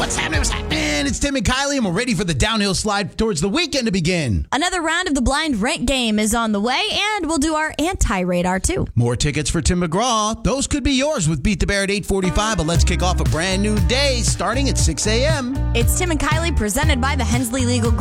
What's happening? And it's Tim and Kylie, and we're ready for the downhill slide towards the weekend to begin. Another round of the blind rent game is on the way, and we'll do our anti-radar, too. More tickets for Tim McGraw. Those could be yours with Beat the Bear at 8:45, but let's kick off a brand new day starting at 6 a.m. It's Tim and Kylie presented by the Hensley Legal Group.